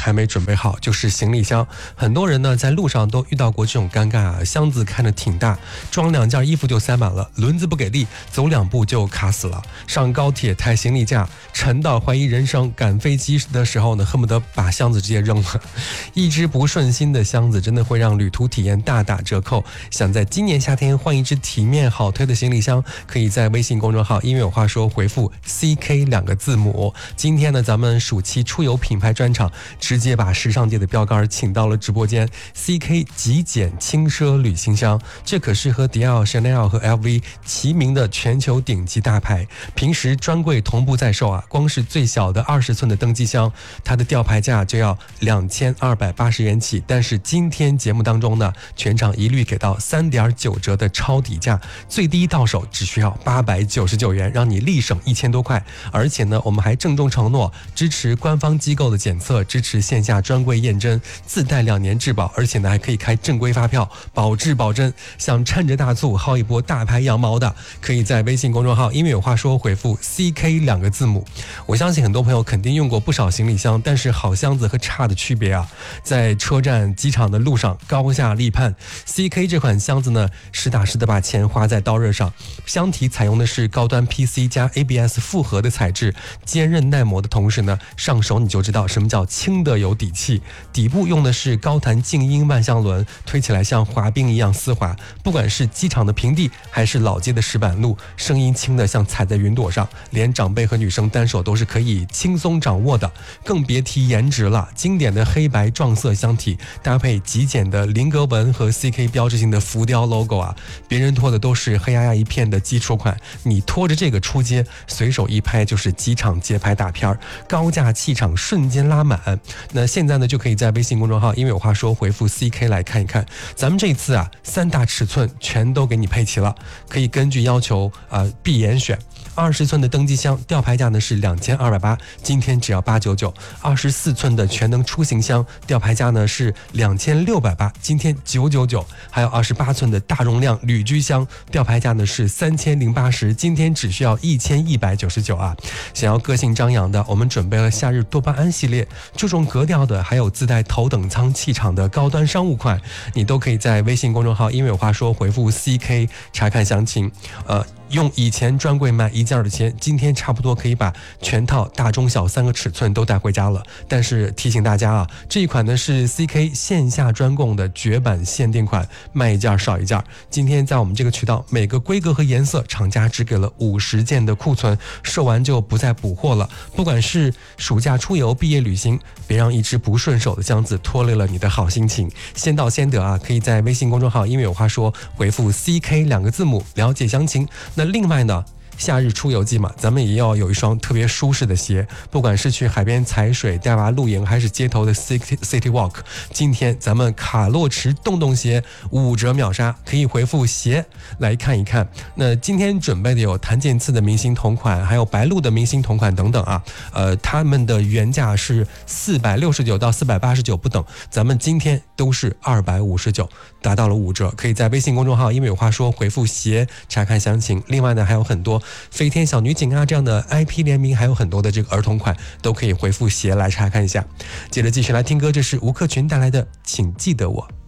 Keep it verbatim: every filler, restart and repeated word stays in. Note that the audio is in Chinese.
还没准备好，就是行李箱。很多人呢在路上都遇到过这种尴尬啊，箱子看着挺大，装两件衣服就塞满了，轮子不给力，走两步就卡死了。上高铁抬行李架，沉到怀疑人生，赶飞机的时候呢，恨不得把箱子直接扔了。一只不顺心的箱子真的会让旅途体验大打折扣。想在今年夏天换一只体面好推的行李箱，可以在微信公众号音乐有话说回复 C K 两个字母。今天呢，咱们暑期出游品牌专场直接把时尚界的标杆请到了直播间。 C K 极简轻奢旅行箱，这可是和迪奥、Chanel 和 L V 齐名的全球顶级大牌，平时专柜同步在售啊。光是最小的二十寸的登机箱，它的吊牌价就要两千二百八十元起，但是今天节目当中呢，全场一律给到三点九折的超底价，最低到手只需要八百九十九元，让你立省一千多块。而且呢，我们还郑重承诺支持官方机构的检测，支持线下专柜验真，自带两年质保，而且呢还可以开正规发票，保质保真。想趁着大促薅一波大牌羊毛的，可以在微信公众号音乐有话说回复 C K 两个字母。我相信很多朋友肯定用过不少行李箱，但是好箱子和差的区别啊，在车站机场的路上高下立判。 C K 这款箱子呢，实打实的把钱花在刀刃上。箱体采用的是高端 P C 加 A B S 复合的材质，坚韧耐磨的同时呢，上手你就知道什么叫轻的有底气。底部用的是高弹静音万向轮，推起来像滑冰一样丝滑，不管是机场的平地还是老街的石板路，声音轻的像踩在云朵上，连长辈和女生单手都是可以轻松掌握的。更别提颜值了，经典的黑白撞色箱体搭配极简的菱格纹和 C K 标志性的浮雕 logo 啊，别人拖的都是黑压压一片的基础款，你拖着这个出街，随手一拍就是机场街拍大片，高价气场瞬间拉满。那现在呢，就可以在微信公众号因为有话说回复 C K 来看一看。咱们这一次啊，三大尺寸全都给你配齐了，可以根据要求啊、呃、闭眼选。二十寸的登机箱吊牌价呢是两千二百八，今天只要八百九十九。二十四寸的全能出行箱吊牌价呢是两千六百八，今天九百九十九。还有二十八寸的大容量旅居箱吊牌价呢是三千零八十，今天只需要一千一百九十九啊。想要个性张扬的，我们准备了夏日多巴胺系列，注重格调的，还有自带头等舱气场的高端商务款，你都可以在微信公众号因为有话说回复 C K 查看详情。呃用以前专柜买一件的钱，今天差不多可以把全套大中小三个尺寸都带回家了。但是提醒大家啊，这一款呢是 C K 线下专供的绝版限定款，卖一件少一件。今天在我们这个渠道，每个规格和颜色厂家只给了五十件的库存，售完就不再补货了。不管是暑假出游、毕业旅行，别让一只不顺手的箱子拖累了你的好心情。先到先得啊，可以在微信公众号因为有话说回复 C K 两个字母了解详情。那另外呢，夏日出游季嘛，咱们也要有一双特别舒适的鞋，不管是去海边踩水、带娃露营，还是街头的 city city walk， 今天咱们卡洛驰洞洞鞋五折秒杀，可以回复鞋来看一看。那今天准备的有檀健次的明星同款，还有白鹿的明星同款等等啊，呃，他们的原价是四百六十九到四百八十九不等，咱们今天都是二百五十九，达到了五折，可以在微信公众号因为有话说回复鞋查看详情。另外呢，还有很多飞天小女警啊这样的 I P 联名，还有很多的这个儿童款，都可以回复鞋来查看一下。接着继续来听歌，这是吴克群带来的请记得我。